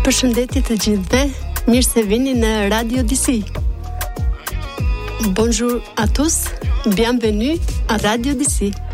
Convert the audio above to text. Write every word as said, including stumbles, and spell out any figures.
Përshëndetje të gjithëve, mirë se vini në Radio D C. Bonjour à tous, bienvenue à Radio D C.